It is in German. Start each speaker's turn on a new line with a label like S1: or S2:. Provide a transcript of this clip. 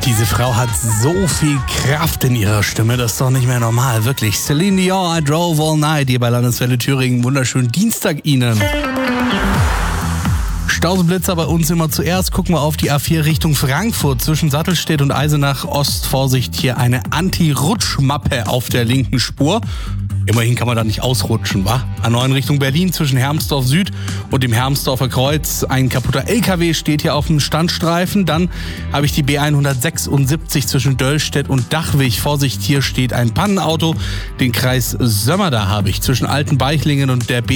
S1: Diese Frau hat so viel Kraft in ihrer Stimme, das ist doch nicht mehr normal, wirklich. Celine Dion, I Drove All Night, hier bei Landeswelle Thüringen. Wunderschönen Dienstag Ihnen. Stauseblitzer bei uns immer zuerst. Gucken wir auf die A4 Richtung Frankfurt. Zwischen Sattelstedt und Eisenach Ost. Vorsicht, hier eine Anti-Rutschmappe auf der linken Spur. Immerhin kann man da nicht ausrutschen, wa? A9 Richtung Berlin zwischen Hermsdorf Süd und dem Hermsdorfer Kreuz. Ein kaputter LKW steht hier auf dem Standstreifen. Dann habe ich die B176 zwischen Döllstedt und Dachwig. Vorsicht, hier steht ein Pannenauto. Den Kreis Sömmerda habe ich zwischen Altenbeichlingen und der